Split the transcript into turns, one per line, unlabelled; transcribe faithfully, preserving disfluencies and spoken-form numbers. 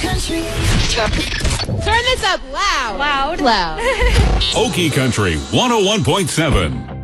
Turn this up loud.
Loud.
Loud.
Okie Country one oh one point seven.